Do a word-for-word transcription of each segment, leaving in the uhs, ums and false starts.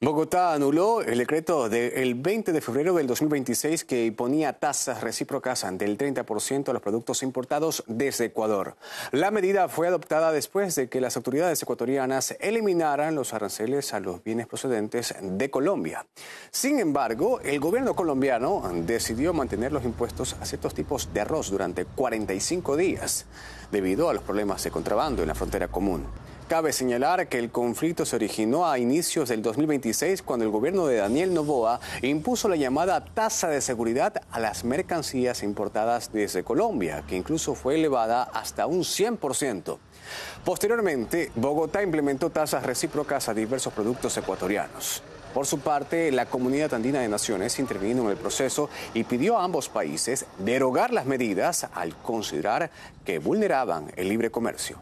Bogotá anuló el decreto del veinte de febrero del dos mil veintiséis que imponía tasas recíprocas del treinta por ciento a los productos importados desde Ecuador. La medida fue adoptada después de que las autoridades ecuatorianas eliminaran los aranceles a los bienes procedentes de Colombia. Sin embargo, el gobierno colombiano decidió mantener los impuestos a ciertos tipos de arroz durante cuarenta y cinco días, debido a los problemas de contrabando en la frontera común. Cabe señalar que el conflicto se originó a inicios del dos mil veintiséis cuando el gobierno de Daniel Noboa impuso la llamada tasa de seguridad a las mercancías importadas desde Colombia, que incluso fue elevada hasta un cien por ciento. Posteriormente, Bogotá implementó tasas recíprocas a diversos productos ecuatorianos. Por su parte, la Comunidad Andina de Naciones intervino en el proceso y pidió a ambos países derogar las medidas al considerar que vulneraban el libre comercio.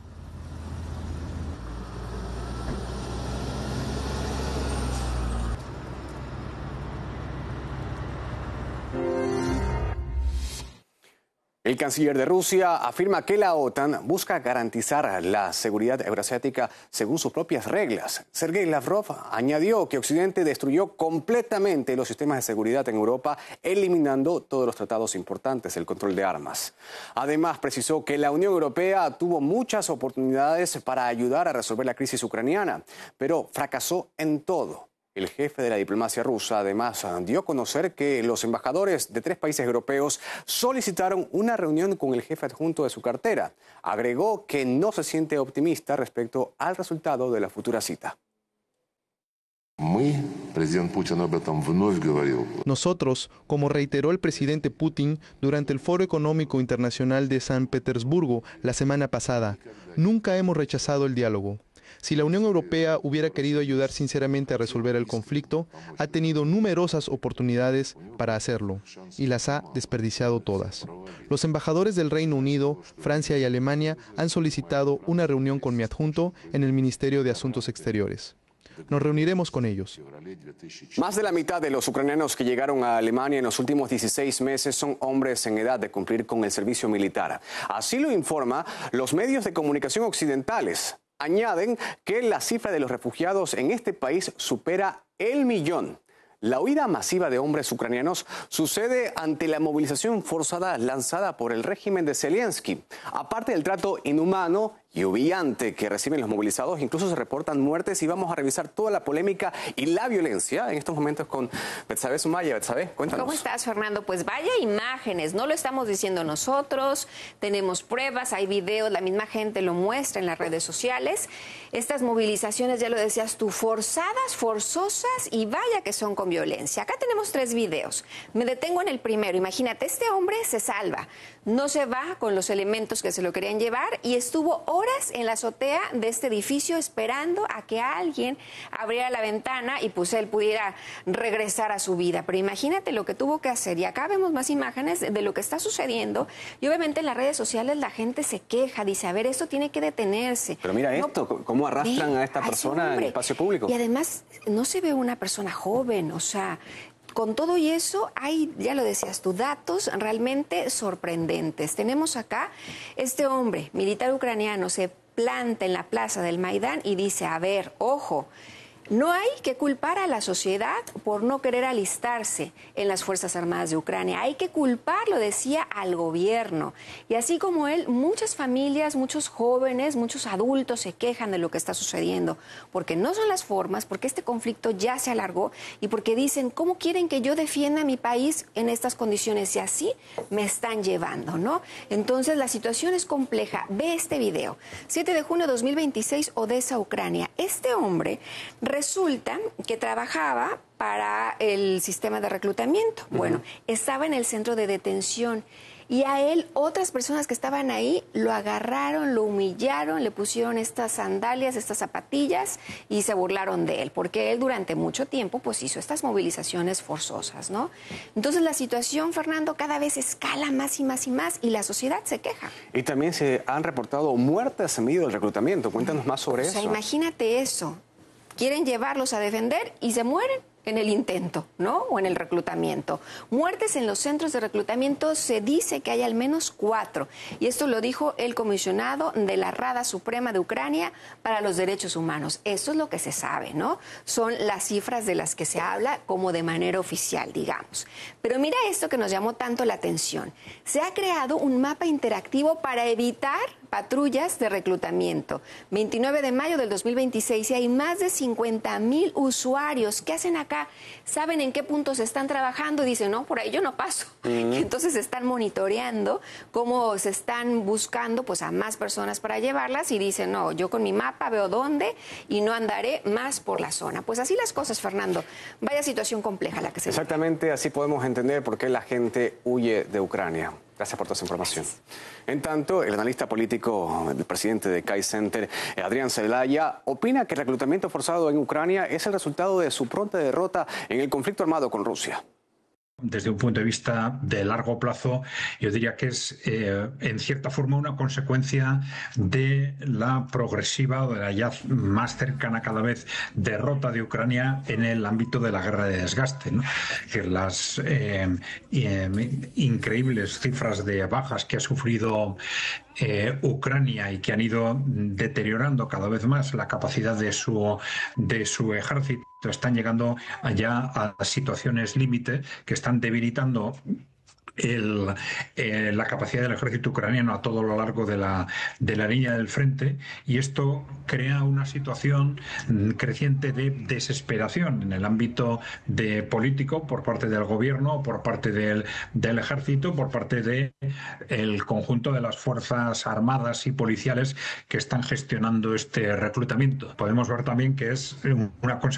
El canciller de Rusia afirma que la OTAN busca garantizar la seguridad euroasiática según sus propias reglas. Sergei Lavrov añadió que Occidente destruyó completamente los sistemas de seguridad en Europa, eliminando todos los tratados importantes del control de armas. Además, precisó que la Unión Europea tuvo muchas oportunidades para ayudar a resolver la crisis ucraniana, pero fracasó en todo. El jefe de la diplomacia rusa, además, dio a conocer que los embajadores de tres países europeos solicitaron una reunión con el jefe adjunto de su cartera. Agregó que no se siente optimista respecto al resultado de la futura cita. Nosotros, como reiteró el presidente Putin durante el Foro Económico Internacional de San Petersburgo la semana pasada, nunca hemos rechazado el diálogo. Si la Unión Europea hubiera querido ayudar sinceramente a resolver el conflicto, ha tenido numerosas oportunidades para hacerlo y las ha desperdiciado todas. Los embajadores del Reino Unido, Francia y Alemania han solicitado una reunión con mi adjunto en el Ministerio de Asuntos Exteriores. Nos reuniremos con ellos. Más de la mitad de los ucranianos que llegaron a Alemania en los últimos dieciséis meses son hombres en edad de cumplir con el servicio militar. Así lo informan los medios de comunicación occidentales. Añaden que la cifra de los refugiados en este país supera el millón. La huida masiva de hombres ucranianos sucede ante la movilización forzada lanzada por el régimen de Zelensky. Aparte del trato inhumano y humillante que reciben los movilizados, incluso se reportan muertes, y vamos a revisar toda la polémica y la violencia en estos momentos con Betsabe Sumaya. Betsabe, cuéntanos. ¿Cómo estás, Fernando? Pues vaya imágenes, no lo estamos diciendo nosotros, tenemos pruebas, hay videos, la misma gente lo muestra en las redes sociales. Estas movilizaciones, ya lo decías tú, forzadas, forzosas, y vaya que son con violencia. Acá tenemos tres videos. Me detengo en el primero. Imagínate, este hombre se salva, no se va con los elementos que se lo querían llevar y estuvo horas en la azotea de este edificio esperando a que alguien abriera la ventana y pues él pudiera regresar a su vida. Pero imagínate lo que tuvo que hacer. Y acá vemos más imágenes de lo que está sucediendo. Y obviamente en las redes sociales la gente se queja, dice, a ver, esto tiene que detenerse. Pero mira no, esto, cómo arrastran a esta persona en el espacio público. Y además no se ve una persona joven, o sea, con todo y eso, hay, ya lo decías tú, datos realmente sorprendentes. Tenemos acá este hombre, militar ucraniano, se planta en la plaza del Maidán y dice, a ver, ojo, no hay que culpar a la sociedad por no querer alistarse en las Fuerzas Armadas de Ucrania. Hay que culpar, lo decía, al gobierno. Y así como él, muchas familias, muchos jóvenes, muchos adultos se quejan de lo que está sucediendo. Porque no son las formas, porque este conflicto ya se alargó y porque dicen, ¿cómo quieren que yo defienda a mi país en estas condiciones? Y así me están llevando, ¿no? Entonces la situación es compleja. Ve este video. siete de junio de dos mil veintiséis, Odessa, Ucrania. Este hombre resulta que trabajaba para el sistema de reclutamiento. Uh-huh. Bueno, estaba en el centro de detención y a él otras personas que estaban ahí lo agarraron, lo humillaron, le pusieron estas sandalias, estas zapatillas y se burlaron de él, porque él durante mucho tiempo pues hizo estas movilizaciones forzosas, ¿no? Entonces la situación, Fernando, cada vez escala más y más y más y la sociedad se queja. Y también se han reportado muertes en medio del reclutamiento. Cuéntanos más sobre o eso. O sea, imagínate eso. Quieren llevarlos a defender y se mueren. en el intento, ¿no? O en el reclutamiento. Muertes en los centros de reclutamiento se dice que hay al menos cuatro. Y esto lo dijo el comisionado de la Rada Suprema de Ucrania para los Derechos Humanos. Esto es lo que se sabe, ¿no? Son las cifras de las que se habla como de manera oficial, digamos. Pero mira esto que nos llamó tanto la atención. Se ha creado un mapa interactivo para evitar patrullas de reclutamiento. veintinueve de mayo del dos mil veintiséis y hay más de cincuenta mil usuarios. ¿Qué hacen acá? Saben en qué puntos están trabajando y dicen, no, por ahí yo no paso. Uh-huh. Y entonces están monitoreando cómo se están buscando pues a más personas para llevarlas y dicen, no, yo con mi mapa veo dónde y no andaré más por la zona. Pues así las cosas, Fernando. Vaya situación compleja la que se Exactamente, vive. Así podemos entender por qué la gente huye de Ucrania. Gracias por toda esa información. En tanto, el analista político del presidente de Kai Center, Adrián Celaya, opina que el reclutamiento forzado en Ucrania es el resultado de su pronta derrota en el conflicto armado con Rusia. Desde un punto de vista de largo plazo, yo diría que es, eh, en cierta forma, una consecuencia de la progresiva o de la ya más cercana cada vez derrota de Ucrania en el ámbito de la guerra de desgaste, ¿no? Que las eh, eh, increíbles cifras de bajas que ha sufrido Eh, Ucrania y que han ido deteriorando cada vez más la capacidad de su, de su ejército, están llegando allá a situaciones límite que están debilitando El, eh, la capacidad del ejército ucraniano a todo lo largo de la, de la línea del frente, y esto crea una situación creciente de desesperación en el ámbito de político por parte del gobierno, por parte del, del ejército, por parte del conjunto de las fuerzas armadas y policiales que están gestionando este reclutamiento. Podemos ver también que es una consecuencia